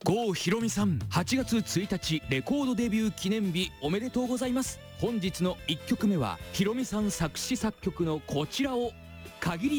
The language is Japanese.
郷ひろみさん、8月1日レコードデビュー記念日おめでとうございます。本日の1曲目はひろみさん作詞作曲のこちらを限り